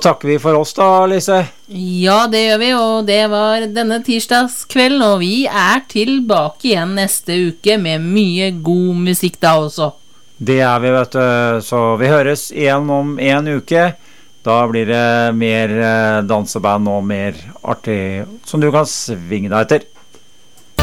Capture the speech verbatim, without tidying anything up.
takker vi for oss da, Lise. Ja, det gjør vi, og det var denne tirsdagskvelden, og vi er tilbake igjen neste uke med mye god musikk da også. Det er vi, vet du, så vi høres igjen om en uke. Da blir det mer danseband og mer artig som du kan svinge deg etter.